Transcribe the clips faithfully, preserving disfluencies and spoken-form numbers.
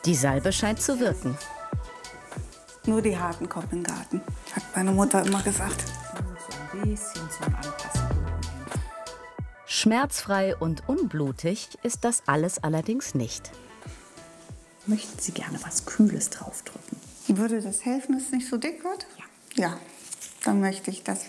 Die Salbe scheint zu wirken. Nur die Harten kommen in den Garten, hat meine Mutter immer gesagt. So ein bisschen zum Anpassen. Schmerzfrei und unblutig ist das alles allerdings nicht. Möchten Sie gerne was Kühles draufdrücken? Würde das helfen, dass es nicht so dick wird? Ja. Ja, dann möchte ich das.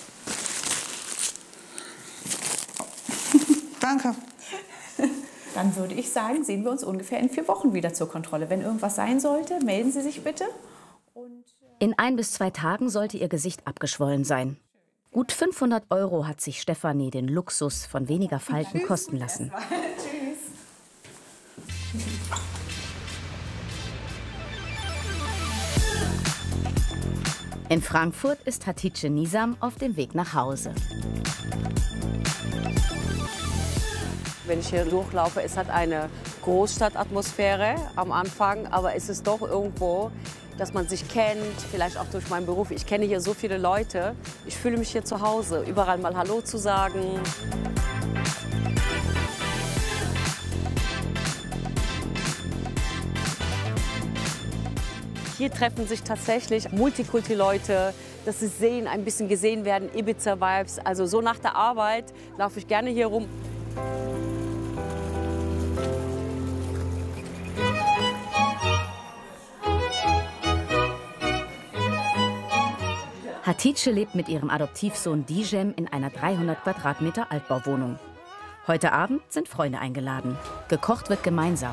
Danke. Dann würde ich sagen, sehen wir uns ungefähr in vier Wochen wieder zur Kontrolle. Wenn irgendwas sein sollte, melden Sie sich bitte. Und in ein bis zwei Tagen sollte ihr Gesicht abgeschwollen sein. Gut fünfhundert Euro hat sich Stefanie den Luxus von weniger Falten kosten lassen. Tschüss. In Frankfurt ist Hatice Nizam auf dem Weg nach Hause. Wenn ich hier durchlaufe, es hat eine Großstadtatmosphäre am Anfang, aber es ist doch irgendwo, dass man sich kennt, vielleicht auch durch meinen Beruf. Ich kenne hier so viele Leute. Ich fühle mich hier zu Hause, überall mal Hallo zu sagen. Hier treffen sich tatsächlich Multikulti-Leute, dass sie sehen, ein bisschen gesehen werden, Ibiza-Vibes. Also so nach der Arbeit laufe ich gerne hier rum. Hatice lebt mit ihrem Adoptivsohn Dijem in einer dreihundert Quadratmeter Altbauwohnung. Heute Abend sind Freunde eingeladen. Gekocht wird gemeinsam.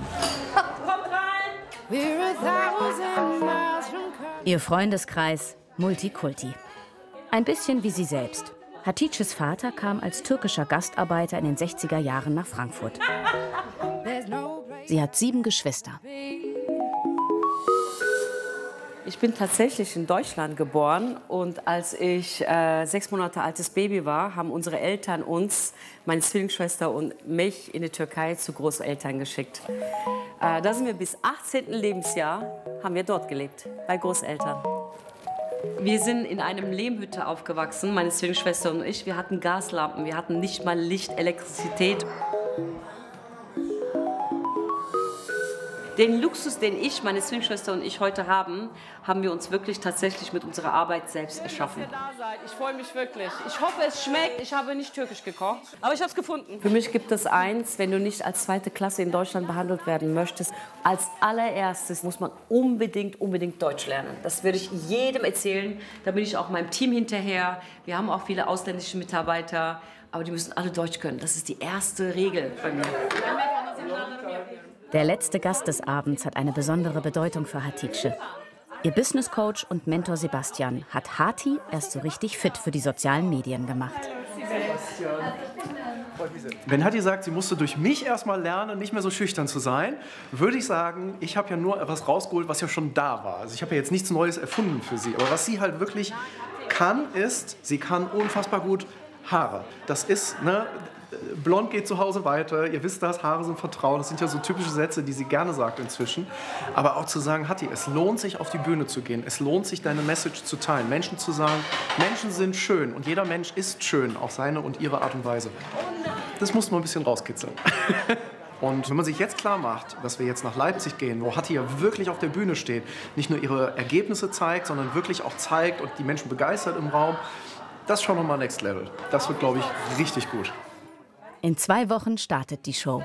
Ihr Freundeskreis Multikulti. Ein bisschen wie sie selbst. Hatices Vater kam als türkischer Gastarbeiter in den sechziger Jahren nach Frankfurt. Sie hat sieben Geschwister. Ich bin tatsächlich in Deutschland geboren und als ich äh, sechs Monate altes Baby war, haben unsere Eltern uns, meine Zwillingsschwester und mich, in die Türkei zu Großeltern geschickt. Äh, da sind wir bis achtzehnten Lebensjahr, haben wir dort gelebt, bei Großeltern. Wir sind in einem Lehmhütte aufgewachsen, meine Zwillingsschwester und ich. Wir hatten Gaslampen, wir hatten nicht mal Licht, Elektrizität. Den Luxus, den ich, meine Zwillingsschwester und ich heute haben, haben wir uns wirklich tatsächlich mit unserer Arbeit selbst erschaffen. Ich freue mich wirklich. Ich hoffe, es schmeckt. Ich habe nicht türkisch gekocht, aber ich habe es gefunden. Für mich gibt es eins, wenn du nicht als zweite Klasse in Deutschland behandelt werden möchtest. Als allererstes muss man unbedingt, unbedingt Deutsch lernen. Das würde ich jedem erzählen. Da bin ich auch meinem Team hinterher. Wir haben auch viele ausländische Mitarbeiter, aber die müssen alle Deutsch können. Das ist die erste Regel bei mir. Der letzte Gast des Abends hat eine besondere Bedeutung für Hatice. Ihr Businesscoach und Mentor Sebastian hat Hati erst so richtig fit für die sozialen Medien gemacht. Wenn Hati sagt, sie musste durch mich erstmal lernen, nicht mehr so schüchtern zu sein, würde ich sagen, ich habe ja nur etwas rausgeholt, was ja schon da war. Also ich habe ja jetzt nichts Neues erfunden für sie. Aber was sie halt wirklich kann, ist, sie kann unfassbar gut Haare. Das ist, ne, blond geht zu Hause weiter, ihr wisst das, Haare sind Vertrauen, das sind ja so typische Sätze, die sie gerne sagt inzwischen. Aber auch zu sagen, Hati, es lohnt sich, auf die Bühne zu gehen, es lohnt sich, deine Message zu teilen, Menschen zu sagen, Menschen sind schön und jeder Mensch ist schön, auf seine und ihre Art und Weise. Das muss man ein bisschen rauskitzeln. Und wenn man sich jetzt klar macht, dass wir jetzt nach Leipzig gehen, wo Hati ja wirklich auf der Bühne steht, nicht nur ihre Ergebnisse zeigt, sondern wirklich auch zeigt und die Menschen begeistert im Raum, das ist schon nochmal Next Level. Das wird, glaube ich, richtig gut. In zwei Wochen startet die Show.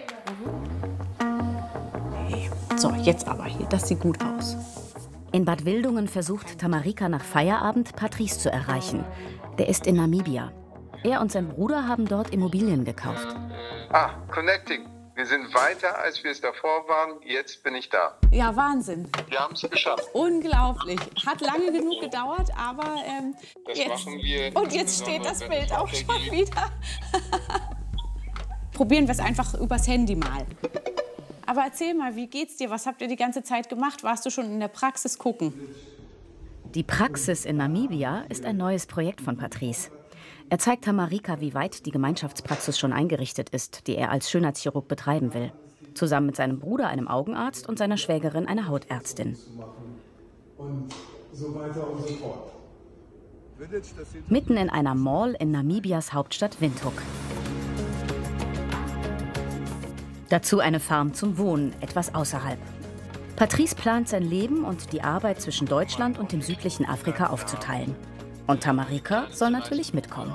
So, jetzt aber hier, das sieht gut aus. In Bad Wildungen versucht Tamarika nach Feierabend Patrice zu erreichen. Der ist in Namibia. Er und sein Bruder haben dort Immobilien gekauft. Ah, Connecting. Wir sind weiter, als wir es davor waren. Jetzt bin ich da. Ja, Wahnsinn. Wir haben es geschafft. Unglaublich. Hat lange genug gedauert, aber ähm, Das jetzt. machen wir. Und jetzt steht das Bild auch schon wieder. Probieren wir es einfach übers Handy mal. Aber erzähl mal, wie geht's dir? Was habt ihr die ganze Zeit gemacht? Warst du schon in der Praxis gucken? Die Praxis in Namibia ist ein neues Projekt von Patrice. Er zeigt Tamarika, wie weit die Gemeinschaftspraxis schon eingerichtet ist, die er als Schönheitschirurg betreiben will. Zusammen mit seinem Bruder, einem Augenarzt, und seiner Schwägerin, einer Hautärztin. Und so weiter und so fort. Mitten in einer Mall in Namibias Hauptstadt Windhoek. Dazu eine Farm zum Wohnen, etwas außerhalb. Patrice plant, sein Leben und die Arbeit zwischen Deutschland und dem südlichen Afrika aufzuteilen. Und Tamarika soll natürlich mitkommen.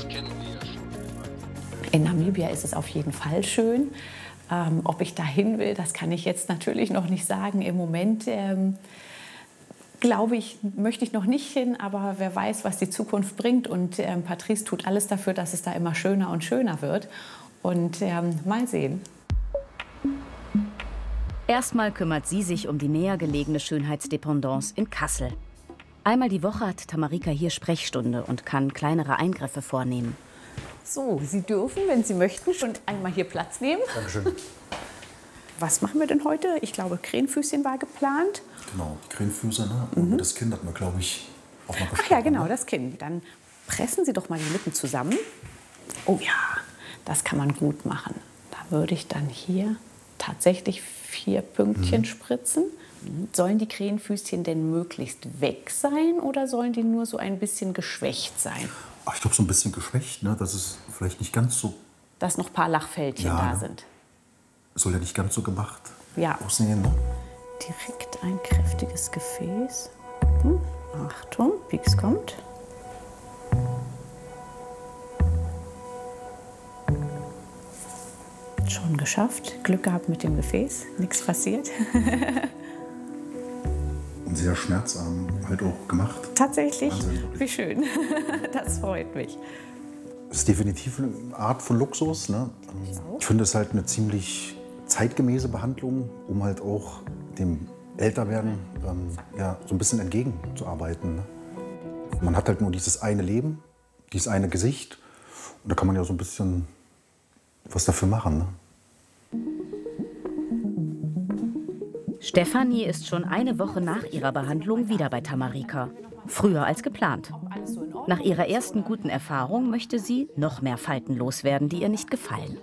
In Namibia ist es auf jeden Fall schön. Ähm, ob ich dahin will, das kann ich jetzt natürlich noch nicht sagen. Im Moment ähm, glaube ich, möchte ich noch nicht hin, aber wer weiß, was die Zukunft bringt. Und ähm, Patrice tut alles dafür, dass es da immer schöner und schöner wird. Und ähm, mal sehen. Erstmal kümmert sie sich um die näher gelegene Schönheitsdependance in Kassel. Einmal die Woche hat Tamarika hier Sprechstunde und kann kleinere Eingriffe vornehmen. So, Sie dürfen, wenn Sie möchten, schon einmal hier Platz nehmen. Dankeschön. Was machen wir denn heute? Ich glaube, Krähenfüßchen war geplant. Genau, die Krähenfüße, ne? Und das Kinn hat man, glaube ich, auch mal Ach ja, genau, das Kinn. Dann pressen Sie doch mal die Lippen zusammen. Oh ja, das kann man gut machen. Da würde ich dann hier tatsächlich vier Pünktchen mhm. spritzen. Sollen die Krähenfüßchen denn möglichst weg sein oder sollen die nur so ein bisschen geschwächt sein? Ach, ich glaube, so ein bisschen geschwächt, ne? Dass es vielleicht nicht ganz so... Dass noch ein paar Lachfältchen ja, da sind. Soll ja nicht ganz so gemacht ja. aussehen, ne? Direkt ein kräftiges Gefäß. Hm. Achtung, Pieks kommt. Schon geschafft. Glück gehabt mit dem Gefäß. Nichts passiert. Und sehr schmerzarm halt auch gemacht. Tatsächlich? Wahnsinn, wie schön. Das freut mich. Das ist definitiv eine Art von Luxus, ne? Ich finde es halt eine ziemlich zeitgemäße Behandlung, um halt auch dem Älterwerden ähm, ja, so ein bisschen entgegenzuarbeiten. Ne? Man hat halt nur dieses eine Leben, dieses eine Gesicht. Und da kann man ja so ein bisschen was dafür machen. Ne? Stefanie ist schon eine Woche nach ihrer Behandlung wieder bei Tamarika. Früher als geplant. Nach ihrer ersten guten Erfahrung möchte sie noch mehr Falten loswerden, die ihr nicht gefallen.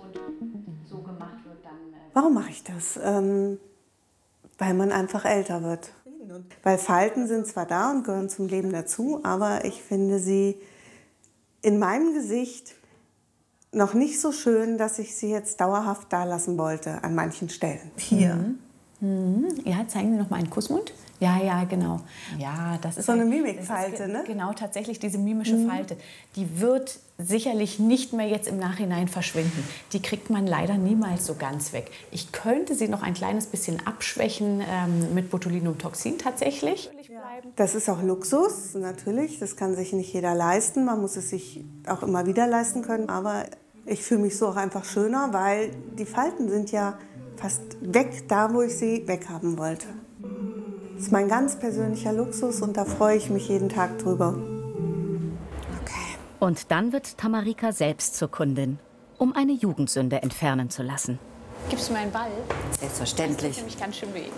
Warum mache ich das? Ähm, weil man einfach älter wird. Weil Falten sind zwar da und gehören zum Leben dazu, aber ich finde sie in meinem Gesicht noch nicht so schön, dass ich sie jetzt dauerhaft da lassen wollte an manchen Stellen. Hier. Mhm. Mhm. Ja, zeigen Sie noch mal einen Kussmund. Ja, ja, genau. Ja, das ist so eine ein, Mimikfalte, ne? Genau, tatsächlich diese mimische mhm. Falte. Die wird sicherlich nicht mehr jetzt im Nachhinein verschwinden. Die kriegt man leider niemals so ganz weg. Ich könnte sie noch ein kleines bisschen abschwächen ähm, mit Botulinumtoxin tatsächlich. Das ist auch Luxus, natürlich. Das kann sich nicht jeder leisten. Man muss es sich auch immer wieder leisten können. Aber ich fühle mich so auch einfach schöner, weil die Falten sind ja fast weg, da wo ich sie weghaben wollte. Das ist mein ganz persönlicher Luxus und da freue ich mich jeden Tag drüber. Okay. Und dann wird Tamarika selbst zur Kundin, um eine Jugendsünde entfernen zu lassen. Gibst du mir einen Ball? Selbstverständlich. Das tut nämlich ganz schön weh.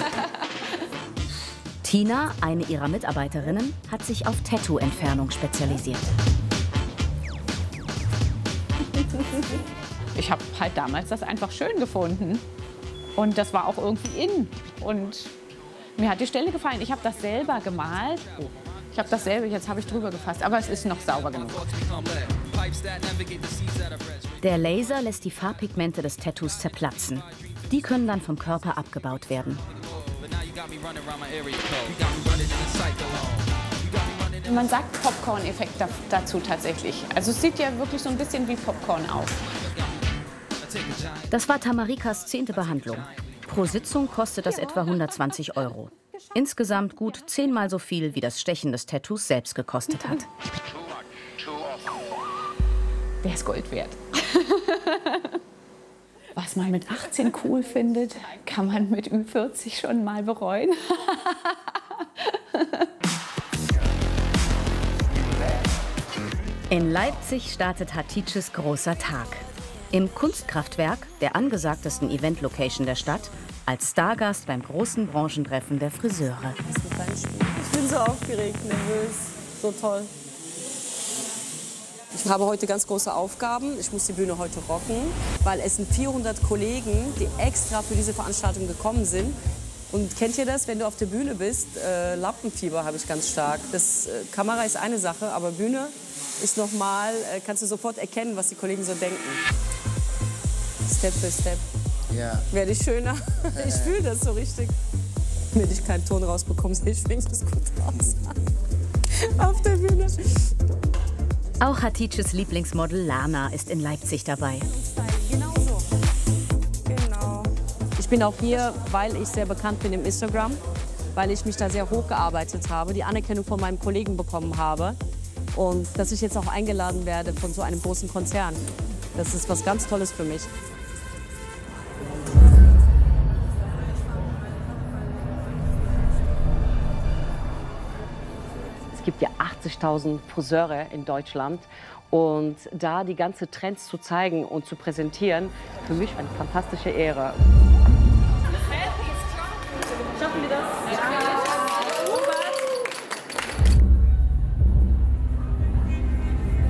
Tina, eine ihrer Mitarbeiterinnen, hat sich auf Tattoo-Entfernung spezialisiert. Ich habe halt damals das einfach schön gefunden. Und das war auch irgendwie in. Und mir hat die Stelle gefallen. Ich habe das selber gemalt. Ich habe das selber, jetzt habe ich drüber gefasst. Aber es ist noch sauber genug. Der Laser lässt die Farbpigmente des Tattoos zerplatzen. Die können dann vom Körper abgebaut werden. Man sagt Popcorn-Effekt dazu tatsächlich. Also es sieht ja wirklich so ein bisschen wie Popcorn aus. Das war Tamarikas zehnte Behandlung. Pro Sitzung kostet das etwa hundertzwanzig Euro. Insgesamt gut zehnmal so viel, wie das Stechen des Tattoos selbst gekostet hat. Der ist Gold wert. Was man mit achtzehn cool findet, kann man mit Ü vierzig schon mal bereuen. In Leipzig startet Hatices großer Tag. Im Kunstkraftwerk, der angesagtesten Event-Location der Stadt, als Stargast beim großen Branchentreffen der Friseure. Ich bin so aufgeregt, nervös, so toll. Ich habe heute ganz große Aufgaben. Ich muss die Bühne heute rocken, weil es sind vierhundert Kollegen, die extra für diese Veranstaltung gekommen sind. Und kennt ihr das, wenn du auf der Bühne bist? Äh, Lampenfieber habe ich ganz stark. Das, äh, Kamera ist eine Sache, aber Bühne ist noch mal, äh, kannst du sofort erkennen, was die Kollegen so denken. Step by Step. Ja. Werde ich schöner. Ich fühle das so richtig. Wenn ich keinen Ton rausbekomme, sehe ich wenigstens gut aus. Auf der Bühne. Auch Hatices Lieblingsmodel Lana ist in Leipzig dabei. Genauso. Genau. Ich bin auch hier, weil ich sehr bekannt bin im Instagram, weil ich mich da sehr hochgearbeitet habe, die Anerkennung von meinem Kollegen bekommen habe und dass ich jetzt auch eingeladen werde von so einem großen Konzern. Das ist was ganz Tolles für mich. Es gibt ja achtzigtausend Friseure in Deutschland und da die ganzen Trends zu zeigen und zu präsentieren, für mich eine fantastische Ehre.